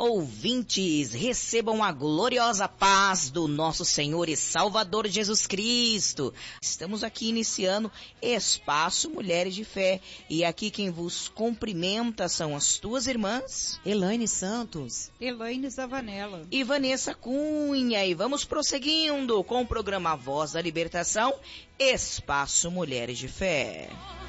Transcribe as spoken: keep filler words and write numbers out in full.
ouvintes, recebam a gloriosa paz do nosso Senhor e Salvador Jesus Cristo. Estamos aqui iniciando Espaço Mulheres de Fé e aqui quem vos cumprimenta são as tuas irmãs Elaine Santos, Elaine Zavanella e Vanessa Cunha, e vamos prosseguindo com o programa Voz da Libertação, Espaço Mulheres de Fé.